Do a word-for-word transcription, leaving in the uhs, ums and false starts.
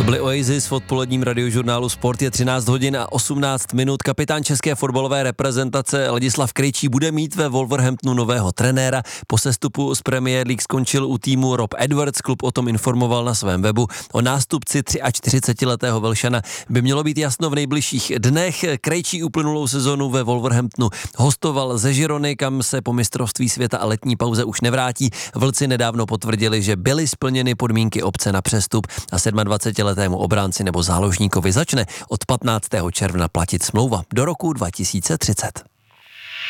To byly Oasis v odpoledním radiožurnálu Sport. Je třináct hodin a osmnáct minut. Kapitán české fotbalové reprezentace Ladislav Krejčí bude mít ve Wolverhamptonu nového trenéra. Po sestupu z Premier League skončil u týmu Rob Edwards. Klub o tom informoval na svém webu. O nástupci čtyřicetiletého Velšana by mělo být jasno v nejbližších dnech. Krejčí uplynulou sezonu ve Wolverhamptonu hostoval ze Girony, kam se po mistrovství světa a letní pauze už nevrátí. Vlci nedávno potvrdili, že byly splněny podmínky opce na přestup a dvacetisedmiletému obránci nebo záložníkovi začne od patnáctého června platit smlouva do roku dva tisíce třicet.